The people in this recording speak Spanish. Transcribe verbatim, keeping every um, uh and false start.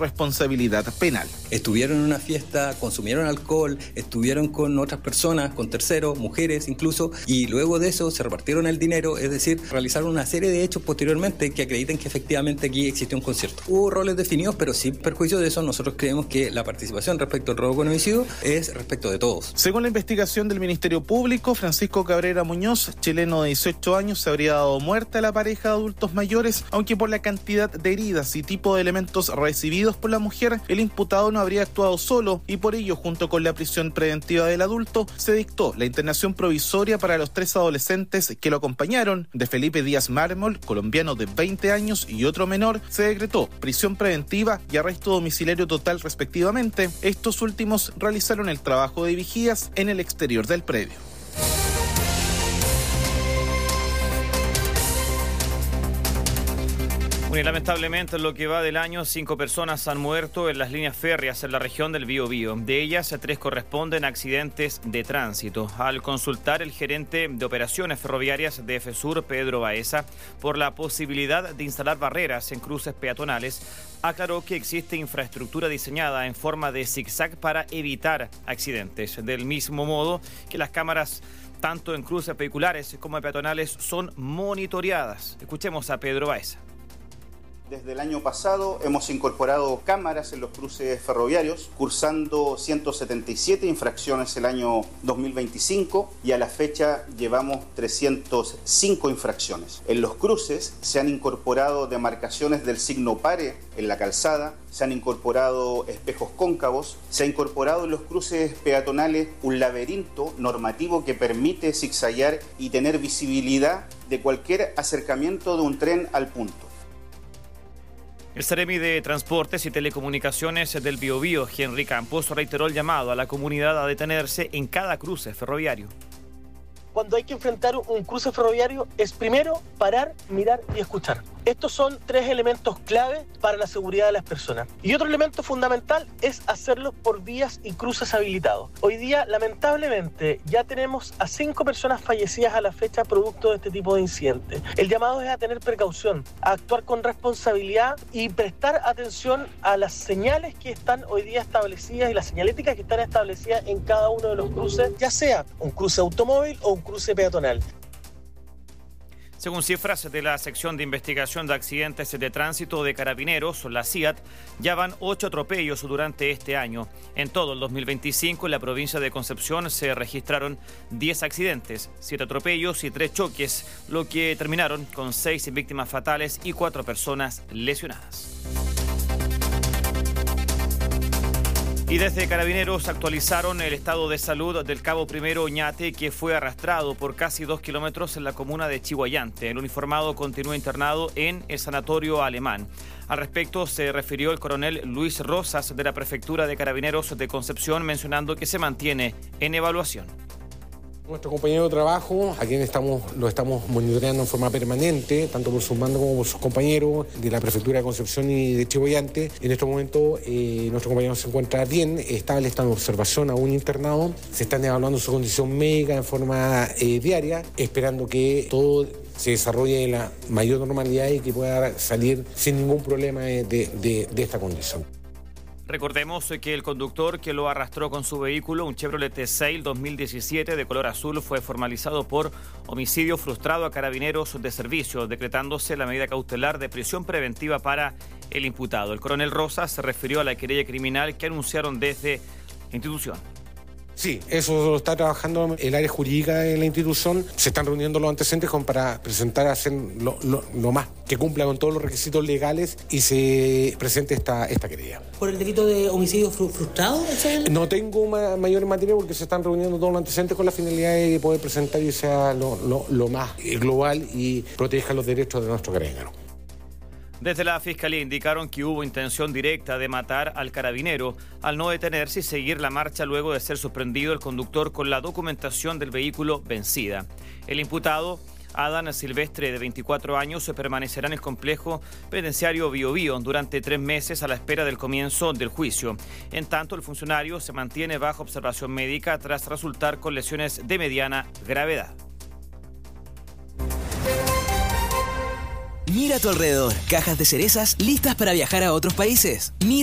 responsabilidad penal. Estuvieron en una fiesta, consumieron alcohol, estuvieron con otras personas, con terceros, mujeres incluso, y luego de eso se repartieron el dinero, es decir, realizaron una serie de hechos posteriormente que acrediten que efectivamente aquí existió un concierto. Hubo roles definidos, pero sin perjuicio de eso, nosotros creemos que la participación respecto al robo con homicidio es respecto de todos. Según la investigación del Ministerio Público, Francisco Cabrera Muñoz, chileno de dieciocho años, se habría dado muerte a la pareja de adultos mayores, aunque por la cantidad de heridas y tipo de elementos recibidos por la mujer, el imputado no habría actuado solo y por ello, junto con la prisión preventiva del adulto, se dictó la internación provisoria para los tres adolescentes que lo acompañaron. De Felipe Díaz Mármol, colombiano de veinte años, y otro menor, se decretó prisión preventiva y arresto domiciliario total respectivamente. Estos últimos realizaron el trabajo de vigías en el exterior del predio. Bueno, y lamentablemente en lo que va del año, cinco personas han muerto en las líneas férreas en la región del Biobío. De ellas, tres corresponden a accidentes de tránsito. Al consultar el gerente de operaciones ferroviarias de FESUR, Pedro Baeza, por la posibilidad de instalar barreras en cruces peatonales, aclaró que existe infraestructura diseñada en forma de zigzag para evitar accidentes. Del mismo modo que las cámaras, tanto en cruces vehiculares como peatonales, son monitoreadas. Escuchemos a Pedro Baeza. Desde el año pasado hemos incorporado cámaras en los cruces ferroviarios, cursando ciento setenta y siete infracciones el año dos mil veinticinco y a la fecha llevamos trescientas cinco infracciones. En los cruces se han incorporado demarcaciones del signo pare en la calzada, se han incorporado espejos cóncavos, se ha incorporado en los cruces peatonales un laberinto normativo que permite zigzaguear y tener visibilidad de cualquier acercamiento de un tren al punto. El Seremi de Transportes y Telecomunicaciones del Biobío, Henry Campos, reiteró el llamado a la comunidad a detenerse en cada cruce ferroviario. Cuando hay que enfrentar un cruce ferroviario es primero parar, mirar y escuchar. Estos son tres elementos clave para la seguridad de las personas. Y otro elemento fundamental es hacerlo por vías y cruces habilitados. Hoy día, lamentablemente, ya tenemos a cinco personas fallecidas a la fecha producto de este tipo de incidentes. El llamado es a tener precaución, a actuar con responsabilidad y prestar atención a las señales que están hoy día establecidas y las señaléticas que están establecidas en cada uno de los cruces, ya sea un cruce automóvil o un cruce peatonal. Según cifras de la sección de investigación de accidentes de tránsito de Carabineros, la C I A T, ya van ocho atropellos durante este año. En todo el dos mil veinticinco, en la provincia de Concepción se registraron diez accidentes, siete atropellos y tres choques, lo que terminaron con seis víctimas fatales y cuatro personas lesionadas. Y desde Carabineros actualizaron el estado de salud del cabo primero Oñate, que fue arrastrado por casi dos kilómetros en la comuna de Chihuayante. El uniformado continúa internado en el sanatorio alemán. Al respecto se refirió el coronel Luis Rosas de la Prefectura de Carabineros de Concepción, mencionando que se mantiene en evaluación. Nuestro compañero de trabajo, a quien estamos, lo estamos monitoreando en forma permanente, tanto por su mando como por sus compañeros de la Prefectura de Concepción y de Chihuayante. En estos momentos, eh, nuestro compañero se encuentra bien, estable, está en observación, aún internado. Se están evaluando su condición médica en forma eh, diaria, esperando que todo se desarrolle en la mayor normalidad y que pueda salir sin ningún problema de, de, de esta condición. Recordemos que el conductor que lo arrastró con su vehículo, un Chevrolet T-Sail dos mil diecisiete de color azul, fue formalizado por homicidio frustrado a Carabineros de servicio, decretándose la medida cautelar de prisión preventiva para el imputado. El coronel Rosas se refirió a la querella criminal que anunciaron desde la institución. Sí, eso lo está trabajando el área jurídica de la institución. Se están reuniendo los antecedentes con, para presentar, hacer lo, lo, lo más que cumpla con todos los requisitos legales y se presente esta, esta querella. ¿Por el delito de homicidio frustrado? No tengo ma mayor materia porque se están reuniendo todos los antecedentes con la finalidad de poder presentar y sea lo, lo, lo más global y proteja los derechos de nuestro carabinero. Desde la Fiscalía indicaron que hubo intención directa de matar al carabinero al no detenerse y seguir la marcha luego de ser sorprendido el conductor con la documentación del vehículo vencida. El imputado, Adán Silvestre, de veinticuatro años, permanecerá en el complejo penitenciario Biobío durante tres meses a la espera del comienzo del juicio. En tanto, el funcionario se mantiene bajo observación médica tras resultar con lesiones de mediana gravedad. Mira a tu alrededor, cajas de cerezas listas para viajar a otros países. Mira